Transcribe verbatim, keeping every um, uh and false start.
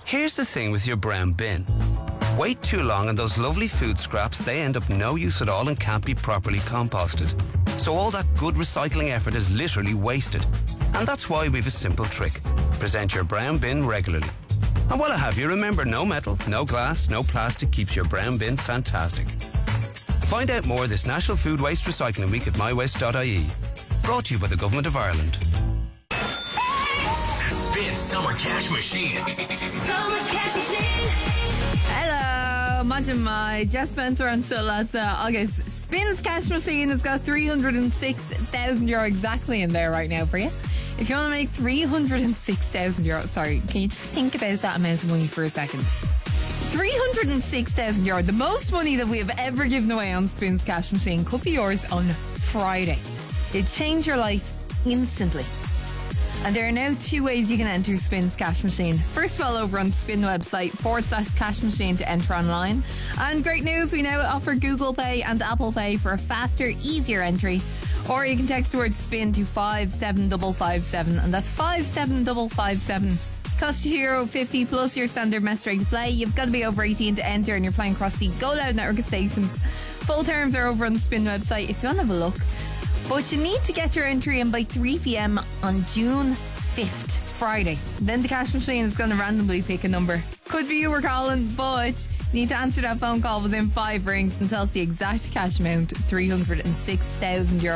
Here's the thing with your brown bin. Wait too long and those lovely food scraps, they end up no use at all and can't be properly composted. So all that good recycling effort is literally wasted. And that's why we've a simple trick. Present your brown bin regularly. And while I have you, remember, no metal, no glass, no plastic keeps your brown bin fantastic. Find out more this National Food Waste Recycling Week at my waste dot I E. Brought to you by the Government of Ireland. Spin Summer Cash Machine. Summer Cash Machine. Hello, imagine my Jess Spencer and still lads uh, August. Spins Cash Machine has got three hundred six thousand euro exactly in there right now for you. If you want to make three hundred six thousand euro, sorry, can you just think about that amount of money for a second? three hundred six thousand euro, the most money that we have ever given away on Spins Cash Machine, could be yours on Friday. It'd change your life instantly. And there are now two ways you can enter Spins Cash Machine. First of all, over on the Spin website, forward slash cash machine to enter online. And great news, we now offer Google Pay and Apple Pay for a faster, easier entry. Or you can text the word SPIN to five seven five five seven, and that's five seven five five seven. Cost you euro fifty plus your standard mess rate to play. You've got to be over eighteen to enter, and you're playing across the Go Loud network of stations. Full terms are over on the Spin website if you want to have a look. But you need to get your entry in by three p.m. on June fifth, Friday. Then the cash machine is going to randomly pick a number. Could be you or Colin, but you need to answer that phone call within five rings and tell us the exact cash amount, three hundred six thousand euro.